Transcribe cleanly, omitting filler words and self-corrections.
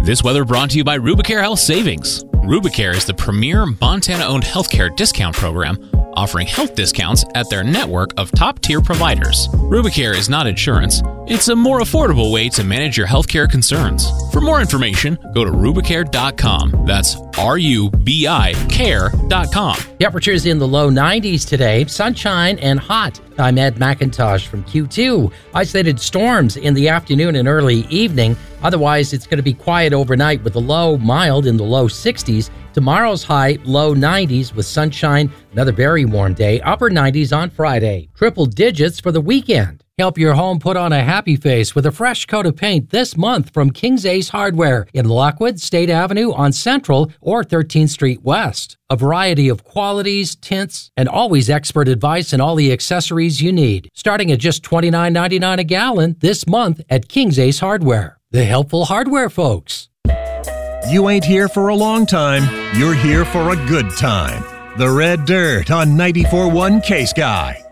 This weather brought to you by Rubicare Health Savings. Rubicare is the premier Montana-owned healthcare discount program offering health discounts at their network of top-tier providers. Rubicare is not insurance. It's a more affordable way to manage your healthcare concerns. For more information, go to Rubicare.com. That's RUBI care.com. Temperatures in the low 90s today, sunshine and hot. I'm Ed McIntosh from Q2. Isolated storms in the afternoon and early evening. Otherwise, it's going to be quiet overnight with the low mild in the low 60s. Tomorrow's high, low 90s with sunshine. Another very warm day, upper 90s on Friday. Triple digits for the weekend. Help your home put on a happy face with a fresh coat of paint this month from King's Ace Hardware in Lockwood, State Avenue on Central or 13th Street West. A variety of qualities, tints, and always expert advice and all the accessories you need. Starting at just $29.99 a gallon this month at King's Ace Hardware. The helpful hardware folks. You ain't here for a long time. You're here for a good time. The Red Dirt on 94.1 K-Sky.